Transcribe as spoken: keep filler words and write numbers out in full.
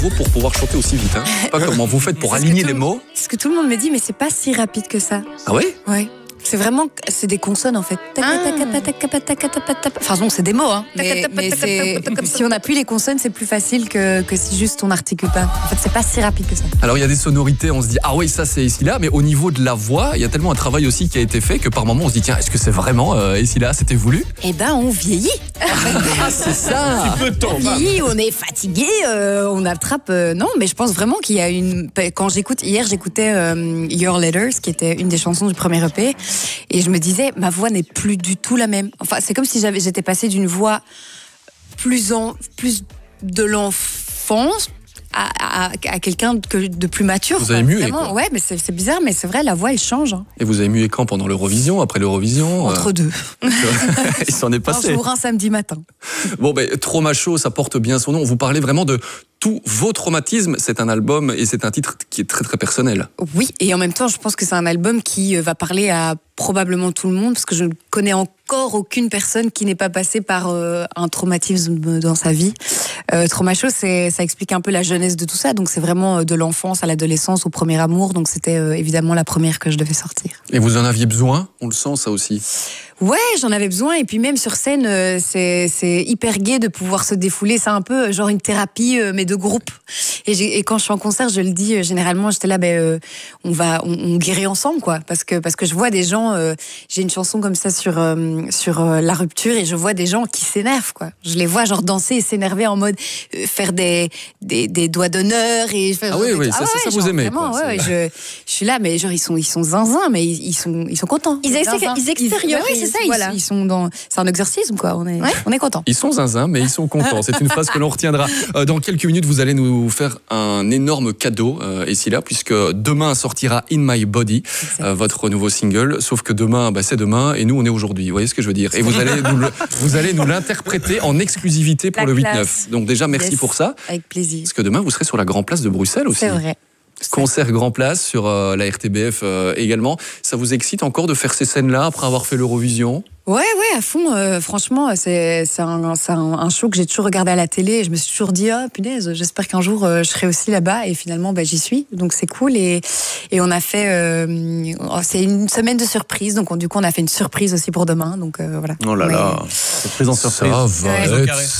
Pour pouvoir chanter aussi vite, hein. Pas comment vous faites pour aligner les mots. C'est ce que tout le monde me dit, mais c'est pas si rapide que ça. Ah oui? Ouais. C'est vraiment, c'est des consonnes en fait. Enfin bon, c'est des mots, hein. Mais, mais c'est, si on appuie les consonnes, c'est plus facile que, que si juste on n'articule pas. En fait, c'est pas si rapide que ça. Alors il y a des sonorités, on se dit ah oui ça c'est ici là, mais au niveau de la voix, il y a tellement un travail aussi qui a été fait que par moment on se dit tiens est-ce que c'est vraiment euh, ici là, c'était voulu? Eh ben on vieillit. Ah c'est ça. Un peu de temps. On vieillit, on est fatigué, euh, on attrape. Euh, non, mais je pense vraiment qu'il y a une. Quand j'écoute hier, j'écoutais euh, Your Letters, qui était une des chansons du premier E P. Et je me disais, ma voix n'est plus du tout la même. Enfin, c'est comme si j'avais, j'étais passée d'une voix plus en, plus de l'enfance à, à, à quelqu'un que de plus mature. Vous avez mué, quoi. Ouais, mais c'est, c'est bizarre, mais c'est vrai, la voix, elle change. Hein. Et vous avez mué quand? Pendant l'Eurovision? Après l'Eurovision? Entre euh... deux. Il s'en est passé. Un jour, un samedi matin. Bon, ben, Trauma Show, ça porte bien son nom. Vous parlez vraiment de tous vos traumatismes. C'est un album et c'est un titre qui est très très personnel. Oui, et en même temps, je pense que c'est un album qui va parler à probablement tout le monde, parce que je ne connais encore aucune personne qui n'ait pas passé par euh, un traumatisme dans sa vie. Euh, Trauma Show, c'est, ça explique un peu la jeunesse de tout ça, donc c'est vraiment de l'enfance à l'adolescence, au premier amour, donc c'était euh, évidemment la première que je devais sortir. Et vous en aviez besoin? On le sent ça aussi. Ouais, j'en avais besoin, et puis même sur scène, euh, c'est, c'est hyper gai de pouvoir se défouler, c'est un peu euh, genre une thérapie, euh, mais de groupe. Et, j'ai, et quand je suis en concert, je le dis, euh, généralement, j'étais là, ben, euh, on va, on, on guérit ensemble, quoi, parce que, parce que je vois des gens, euh, j'ai une chanson comme ça sur, euh, sur euh, la rupture, et je vois des gens qui s'énervent, quoi. Je les vois genre danser et s'énerver en mode euh, faire des, des, des doigts d'honneur et faire, ah oui, oui, ah ça, ouais, ça, ça genre, vous aimez. Vraiment, quoi, ouais, je, je suis là, mais genre ils sont, ils sont zinzins, mais ils, ils sont, ils sont contents. Ils, ex- ils extériorisent. Oui, c'est ça. Voilà. Ils, ils sont dans, c'est un exorcisme, quoi. On est, Ouais. on est contents. Ils sont zinzins, mais ils sont contents. C'est une phrase que l'on retiendra. Euh, dans quelques minutes, vous allez nous faire un énorme cadeau, euh, ici là, puisque demain sortira In My Body, euh, votre nouveau single. Sauf que demain, bah, c'est demain, et nous, on est aujourd'hui. Vous voyez ce que je veux dire? Et vous allez nous, le, vous allez nous l'interpréter en exclusivité pour La le huit classe. neuf. Donc déjà, merci Yes. pour ça. Avec plaisir. Parce que demain, vous serez sur la Grand Place de Bruxelles aussi. C'est vrai. Concert Grand Place sur euh, la R T B F euh, également. Ça vous excite encore de faire ces scènes-là après avoir fait l'Eurovision? Ouais, ouais, à fond. Euh, franchement, c'est, c'est, un, c'est un, un show que j'ai toujours regardé à la télé. Et je me suis toujours dit, ah, punaise, j'espère qu'un jour euh, je serai aussi là-bas. Et finalement, bah, j'y suis. Donc c'est cool. Et, et on a fait. Euh, c'est une semaine de surprise. Donc on, du coup, on a fait une surprise aussi pour demain. Donc euh, voilà. Oh là Mais- là, surprise en surprise. Ça va Ouais. être